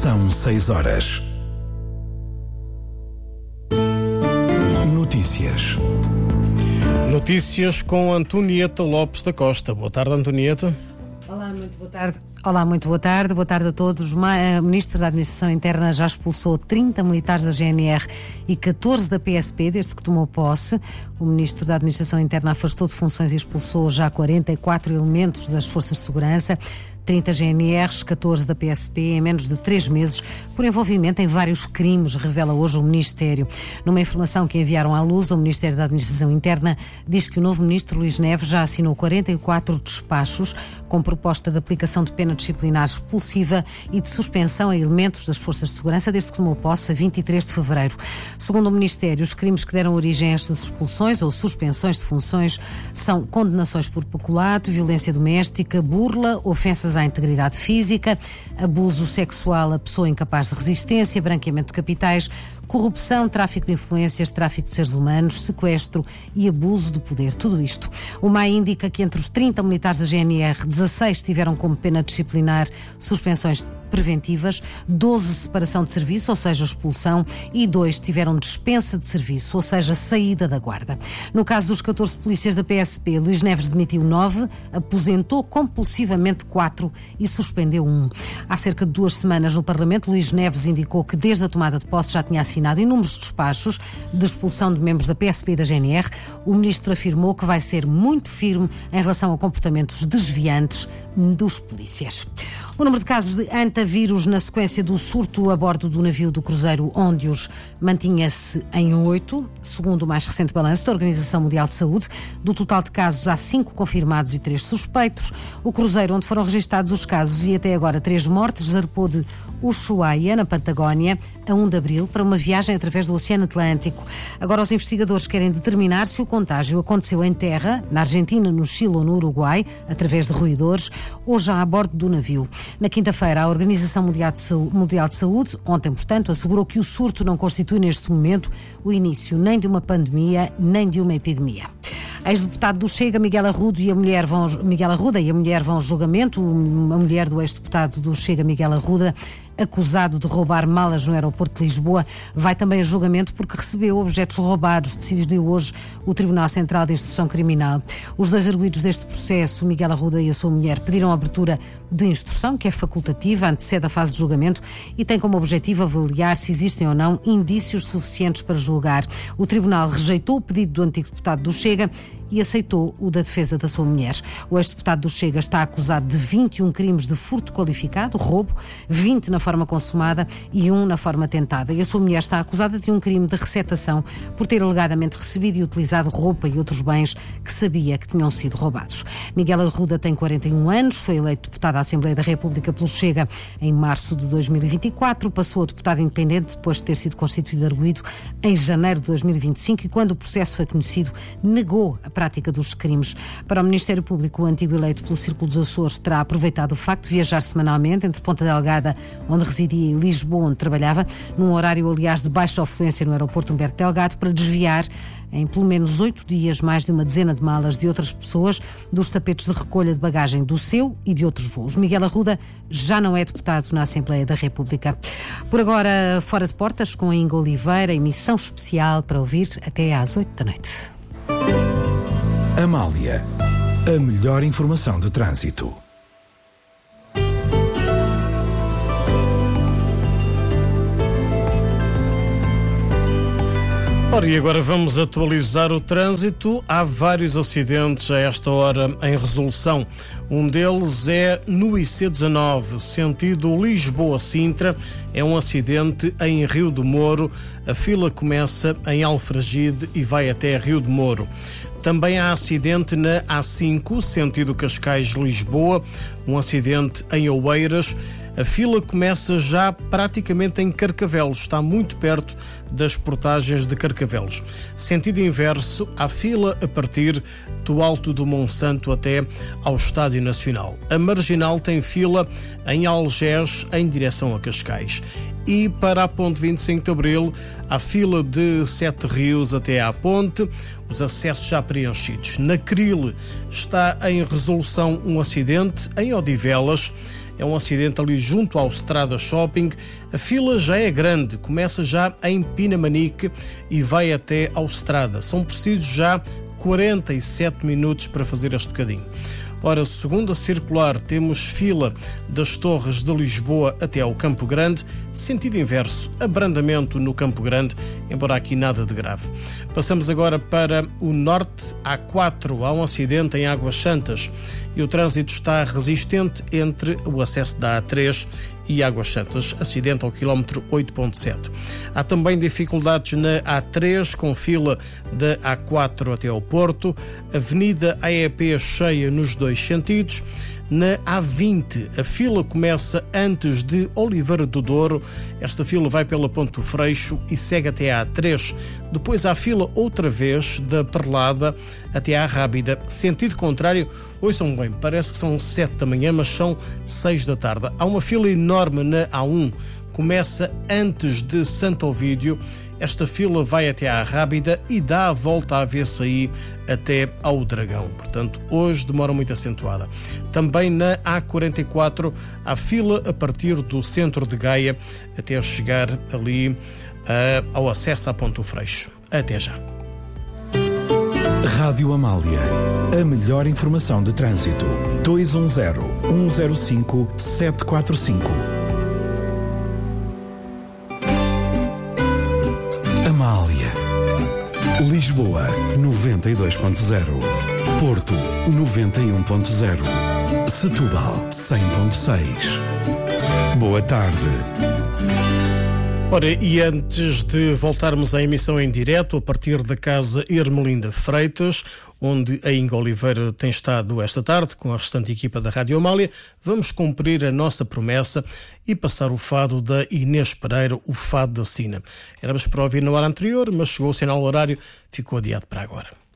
São 6 horas. Notícias. Notícias com Antonieta Lopes da Costa. Boa tarde, Antonieta. Olá, muito boa tarde. Olá, muito boa tarde. Boa tarde a todos. O Ministro da Administração Interna já expulsou 30 militares da GNR e 14 da PSP desde que tomou posse. O Ministro da Administração Interna afastou de funções e expulsou já 44 elementos das Forças de Segurança, 30 GNRs, 14 da PSP, em menos de 3 meses, por envolvimento em vários crimes, revela hoje o Ministério. Numa informação que enviaram à luz, o Ministério da Administração Interna diz que o novo Ministro Luís Neves já assinou 44 despachos com proposta de aplicação de pena disciplinar expulsiva e de suspensão a elementos das Forças de Segurança desde que tomou posse a 23 de fevereiro. Segundo o Ministério, os crimes que deram origem a estas expulsões ou suspensões de funções são condenações por peculato, violência doméstica, burla, ofensas à integridade física, abuso sexual a pessoa incapaz de resistência, branqueamento de capitais, corrupção, tráfico de influências, tráfico de seres humanos, sequestro e abuso de poder. Tudo isto. O MAI indica que entre os 30 militares da GNR, 16 tiveram como pena disciplinar suspensões preventivas, 12 separação de serviço, ou seja, expulsão, e 2 tiveram dispensa de serviço, ou seja, saída da guarda. No caso dos 14 polícias da PSP, Luís Neves demitiu 9, aposentou compulsivamente 4 e suspendeu 1. Há cerca de 2 semanas no Parlamento, Luís Neves indicou que desde a tomada de posse já tinha assinado inúmeros despachos de expulsão de membros da PSP e da GNR. O ministro afirmou que vai ser muito firme em relação a comportamentos desviantes dos polícias. O número de casos de antavírus na sequência do surto a bordo do navio do cruzeiro Óndios mantinha-se em 8, segundo o mais recente balanço da Organização Mundial de Saúde. Do total de casos, há 5 confirmados e 3 suspeitos. O cruzeiro onde foram registados os casos e até agora 3 mortes zarpou de Ushuaia, na Patagónia, a 1 de abril, para uma viagem através do Oceano Atlântico. Agora os investigadores querem determinar se o contágio aconteceu em terra, na Argentina, no Chile ou no Uruguai, através de roedores, ou já a bordo do navio. Na quinta-feira, a Organização Mundial de Saúde, ontem, portanto, assegurou que o surto não constitui neste momento o início nem de uma pandemia, nem de uma epidemia. Ex-deputado do Chega, Miguel Arruda e a mulher vão ao julgamento. A mulher do ex-deputado do Chega, Miguel Arruda, acusado de roubar malas no aeroporto de Lisboa, vai também a julgamento porque recebeu objetos roubados, decidiu hoje o Tribunal Central de Instrução Criminal. Os 2 arguidos deste processo, Miguel Arruda e a sua mulher, pediram a abertura de instrução, que é facultativa, antecede a fase de julgamento e tem como objetivo avaliar se existem ou não indícios suficientes para julgar. O Tribunal rejeitou o pedido do antigo deputado do Chega e aceitou o da defesa da sua mulher. O ex-deputado do Chega está acusado de 21 crimes de furto qualificado, roubo, 20 na forma consumada e 1 na forma tentada. E a sua mulher está acusada de um crime de receptação por ter alegadamente recebido e utilizado roupa e outros bens que sabia que tinham sido roubados. Miguel Arruda tem 41 anos, foi eleito deputado à Assembleia da República pelo Chega em março de 2024, passou a deputado independente depois de ter sido constituído arguido em janeiro de 2025 e quando o processo foi conhecido, negou a prática dos crimes. Para o Ministério Público, o antigo eleito pelo Círculo dos Açores terá aproveitado o facto de viajar semanalmente entre Ponta Delgada, onde residia, e Lisboa, onde trabalhava, num horário, aliás, de baixa afluência no aeroporto Humberto Delgado, para desviar em pelo menos 8 dias mais de uma dezena de malas de outras pessoas dos tapetes de recolha de bagagem do seu e de outros voos. Miguel Arruda já não é deputado na Assembleia da República. Por agora, fora de portas, com a Inga Oliveira, emissão especial para ouvir até às 8 da noite. Amália, a melhor informação de trânsito. Ora, e agora vamos atualizar o trânsito. Há vários acidentes a esta hora em resolução. Um deles é no IC19, sentido Lisboa-Sintra. É um acidente em Rio do Moro. A fila começa em Alfragide e vai até Rio do Moro. Também há acidente na A5, sentido Cascais-Lisboa. Um acidente em Oeiras. A fila começa já praticamente em Carcavelos, está muito perto das portagens de Carcavelos. Sentido inverso, há fila a partir do Alto do Monsanto até ao Estádio Nacional. A Marginal tem fila em Algés em direção a Cascais. E para a Ponte 25 de Abril, há fila de Sete Rios até à Ponte, os acessos já preenchidos. Na Cril está em resolução um acidente em Odivelas É um acidente ali junto ao Strada Shopping. A fila já é grande, começa já em Pinamanique e vai até ao Strada. São precisos já 47 minutos para fazer este bocadinho. Ora, segundo a circular, temos fila das Torres de Lisboa até ao Campo Grande, sentido inverso, abrandamento no Campo Grande, embora aqui nada de grave. Passamos agora para o norte, A4, há um acidente em Águas Santas e o trânsito está resistente entre o acesso da A3 e Águas Santas, acidente ao quilómetro 8.7. Há também dificuldades na A3, com fila da A4 até ao Porto, Avenida AEP cheia nos dois sentidos. Na A20, a fila começa antes de Oliveira do Douro. Esta fila vai pela Ponte do Freixo e segue até a A3. Depois há fila outra vez da Perlada até à Rábida. Sentido contrário, ouçam bem, parece que são 7 da manhã, mas são 6 da tarde. Há uma fila enorme na A1. Começa antes de Santo Ovídio. Esta fila vai até à Rábida e dá a volta à VCI até ao Dragão. Portanto, hoje demora muito acentuada. Também na A44 há fila a partir do centro de Gaia até chegar ali ao acesso à Ponte do Freixo. Até já. Rádio Amália. A melhor informação de trânsito. 210-105-745. Amália. Lisboa 92.0. Porto 91.0. Setúbal 100.6. Boa tarde. Ora, e antes de voltarmos à emissão em direto, a partir da Casa Ermelinda Freitas, onde a Inga Oliveira tem estado esta tarde com a restante equipa da Rádio Amália, vamos cumprir a nossa promessa e passar o fado da Inês Pereira, o fado da Sina. Éramos para ouvir na hora anterior, mas chegou o sinal horário, ficou adiado para agora.